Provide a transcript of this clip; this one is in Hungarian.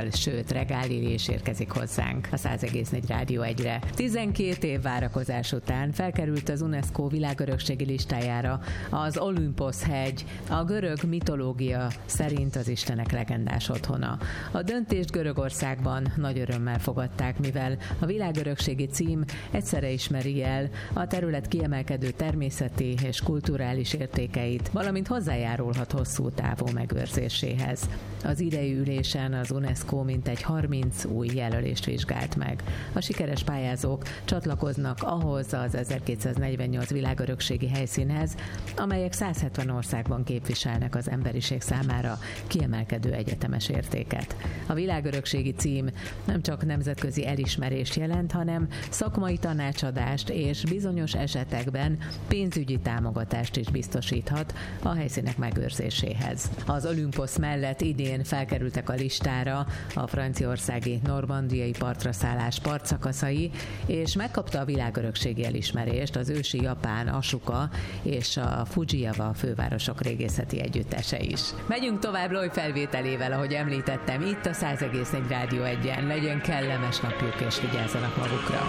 sőt, regálili is érkezik hozzánk a 100,4 Rádió 1-re. 12 év várakozás után felkerült az UNESCO világörökségi listájára az Olimposz-hegy, a görög mitológia szerint az istenek legendás otthona. A döntést Görögországban nagy örömmel fogadták, mivel a világörökségi cím egyszerre ismeri el a terület kiemelkedő természeti és kulturális értékeit, valamint hozzájárulhat hosszú távú megőrzéséhez. Az idei ülésen az UNESCO mintegy 30 új jelölést vizsgált meg. A sikeres pályázók csatlakoznak ahhoz az 1248 világörökségi helyszínhez, amelyek 170 országban képviselnek az emberiség számára kiemelkedő egyetemes értéket. A világörökségi cím nem csak nemzetközi elismerést jelent, hanem szakmai tanácsadást és bizonyos esetekben pénzügyi támogatást is biztosíthat a helyszínek megőrzéséhez. Az Olimposz mellett idén felkerültek a listára a franciaországi normandiai partra szállás partszakaszai, és megkapta a világörökségi elismerést az ősi japán Asuka és a Fujiyawa fővárosok régészeti együttese is. Megyünk tovább Loy felvételével, ahogy említettem, itt a 100,4 Rádió 1-en. Legyen kellemes napjuk, és vigyázzanak magukra!